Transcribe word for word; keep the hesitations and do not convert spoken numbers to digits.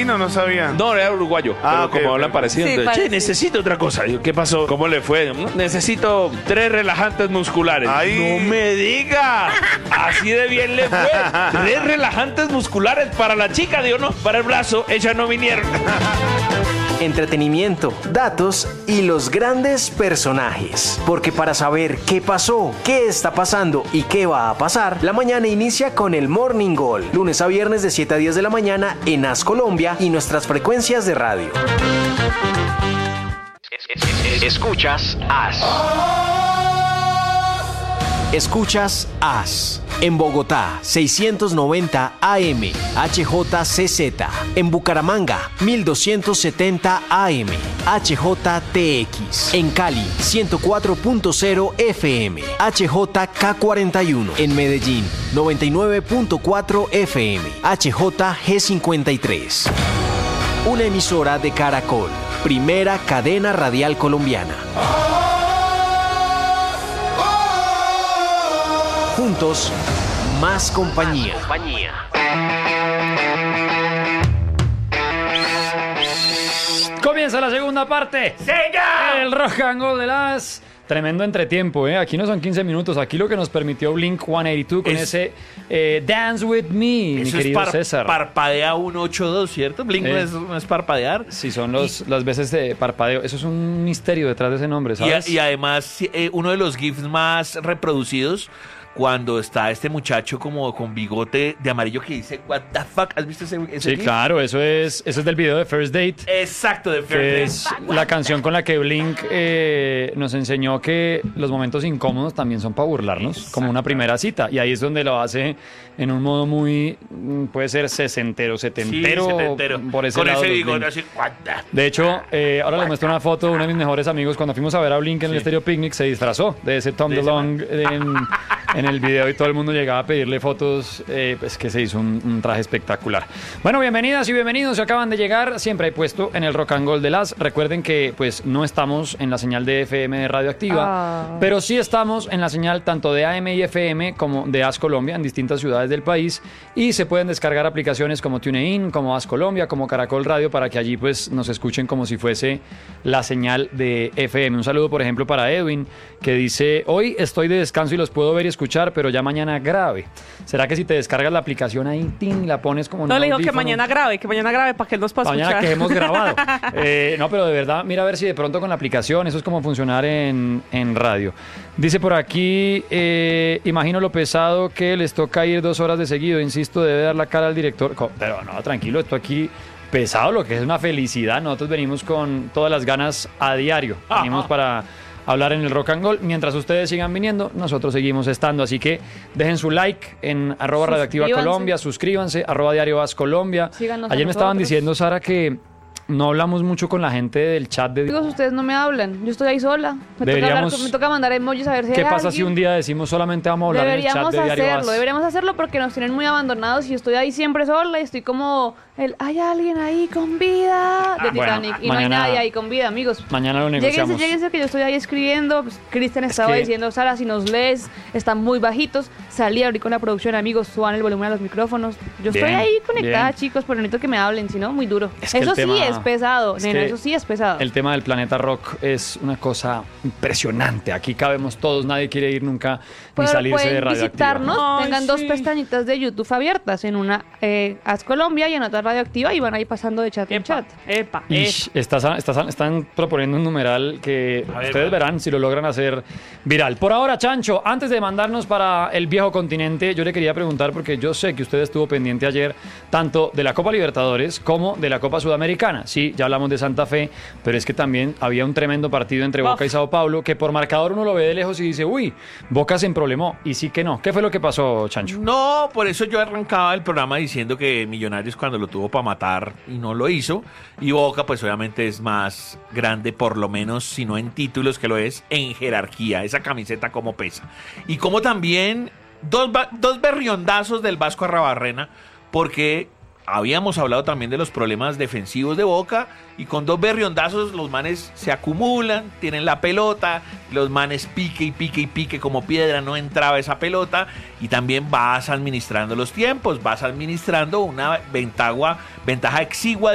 argentino? No sabía. No, era uruguayo. Ah, pero ok, como ok. hablan parecido. Sí, entonces, che, parecido. necesito otra cosa. Yo, ¿qué pasó? ¿Cómo le fue? Necesito tres relajantes musculares. Ay. No me diga. Así de bien le fue. Tres relajantes musculares para la chica, digo, no, para el brazo, ellas no vinieron. Entretenimiento, datos y los grandes personajes. Porque para saber qué pasó, qué está pasando y qué va a pasar, la mañana inicia con el Morning Goal. Lunes a viernes de siete a diez de la mañana en As Colombia y nuestras frecuencias de radio. Escuchas As. Escuchas As. En Bogotá, seiscientos noventa A M, H J C Z. En Bucaramanga, mil doscientos setenta A M, H J T X. En Cali, ciento cuatro punto cero F M, H J K cuarenta y uno. En Medellín, noventa y nueve punto cuatro F M, H J G cincuenta y tres. Una emisora de Caracol, primera cadena radial colombiana. Juntos, más compañía. Comienza la segunda parte. ¡Siga! El Rock and Roll de las... Tremendo entretiempo, ¿eh? Aquí no son quince minutos. Aquí lo que nos permitió Blink ciento ochenta y dos con Es- ese eh, Dance With Me, mi Eso es querido par- César. parpadea ciento ochenta y dos, ¿cierto? Blink Eh. no, es, no es parpadear. Sí, son los, las veces de parpadeo. Eso es un misterio detrás de ese nombre, Y, a- ¿sabes? y además, eh, uno de los GIFs más reproducidos, cuando está este muchacho como con bigote de amarillo que dice, what the fuck, ¿has visto ese, ese Sí, GIF? claro, eso es, eso es del video de First Date. Exacto, de Que Fair es la canción con la que Blink eh, nos enseñó que los momentos incómodos también son para burlarnos, como una primera cita. Y ahí es donde lo hace en un modo muy, mm, puede ser sesentero, setentero, Sí, setentero. por ese Con lado. ese los bigote Blink. así, what the... De hecho, eh, ahora les muestro una foto de uno de mis mejores amigos. Cuando fuimos a ver a Blink en el Sí. Stereo Picnic, se disfrazó de ese Tom De ese DeLonge en, en el video y todo el mundo llegaba a pedirle fotos. Eh, pues que se hizo un, un traje espectacular. Bueno, bienvenidas y bienvenidos. Si acaban de llegar, siempre hay puesto en el Rock and Roll de las. Recuerden que pues no estamos en la señal de F M de Radioactiva, Ah. pero sí estamos en la señal tanto de A M y F M como de As Colombia en distintas ciudades del país. Y se pueden descargar aplicaciones como TuneIn, como As Colombia, como Caracol Radio para que allí pues nos escuchen como si fuese la señal de F M. Un saludo, por ejemplo, para Edwin, que dice: hoy estoy de descanso y los puedo ver y escuchar, pero ya mañana grave. ¿Será que si te descargas la aplicación ahí, tin, la pones como en No, un le digo que audífono? mañana grave, que mañana grave para que él nos pueda Mañana escuchar. que hemos grabado. Eh, no, pero de verdad, mira a ver si de pronto con la aplicación, eso es como funcionar en, en radio. Dice por aquí, eh, imagino lo pesado que les toca ir dos horas de seguido. Insisto, debe dar la cara al director. Co- Pero no, tranquilo, esto aquí pesado, lo que es una felicidad. Nosotros venimos con todas las ganas a diario. Venimos para hablar en el Rock and Roll. Mientras ustedes sigan viniendo, nosotros seguimos estando. Así que dejen su like en arroba radioactiva Suscríbanse. Colombia, suscríbanse, arroba diario As Colombia. Síganos a Ayer me estaban nosotros. diciendo, Sara, que no hablamos mucho con la gente del chat de... Amigos, ustedes no me hablan. Yo estoy ahí sola. Me, toca, Deberíamos- hablar, con- me toca mandar emojis a ver si ¿Qué hay pasa si alguien. un día decimos solamente vamos a hablar en el chat Deberíamos de Diario hacerlo, As? deberíamos hacerlo porque nos tienen muy abandonados y yo estoy ahí siempre sola y estoy como el hay alguien ahí con vida de Ah, bueno, Titanic y no hay mañana- nadie ahí con vida, amigos. Mañana lo negociamos. Lléguense, lléguense que yo estoy ahí escribiendo. Pues, Cristian estaba que- diciendo, Sara, si nos lees, están muy bajitos. Salí a abrir con la producción, amigos, suban el volumen a los micrófonos. Yo estoy Bien, ahí conectada, bien. chicos, pero necesito que me hablen, si no, muy duro. Es que el eso tema- sí es pesado, es nena, que eso sí es pesado. El tema del planeta rock es una cosa impresionante. Aquí cabemos todos, nadie quiere ir nunca ni Pero salirse de pueden Radioactiva. visitarnos, Ay, tengan dos sí. pestañitas de YouTube abiertas, en una eh, As Colombia y en otra Radioactiva y van ahí pasando de chat en chat. Epa, Ish, estás- estás- están proponiendo un numeral que A ver, ustedes vale. verán si lo logran hacer viral. Por ahora, Chancho, antes de mandarnos para el viejo continente, yo le quería preguntar, porque yo sé que usted estuvo pendiente ayer tanto de la Copa Libertadores como de la Copa Sudamericana. Sí, ya hablamos de Santa Fe, pero es que también había un tremendo partido entre Boca y Sao Paulo, que por marcador uno lo ve de lejos y dice, uy, Boca se emproblemó, y sí que no. ¿Qué fue lo que pasó, Chancho? No, por eso yo arrancaba el programa diciendo que Millonarios cuando lo tuvo para matar y no lo hizo. Y Boca pues obviamente es más grande, por lo menos, si no en títulos, que lo es en jerarquía. Esa camiseta como pesa. Y como también dos, ba- dos berriondazos del Vasco Arrabarrena, porque habíamos hablado también de los problemas defensivos de Boca y con dos berriondazos los manes se acumulan, tienen la pelota, los manes pique y pique y pique como piedra, no entraba esa pelota y también vas administrando los tiempos, vas administrando una ventaja, ventaja exigua